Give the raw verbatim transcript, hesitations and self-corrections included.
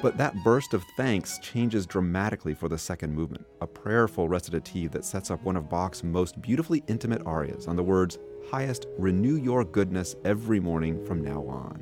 But that burst of thanks changes dramatically for the second movement, a prayerful recitative that sets up one of Bach's most beautifully intimate arias on the words, "Highest, renew your goodness every morning from now on."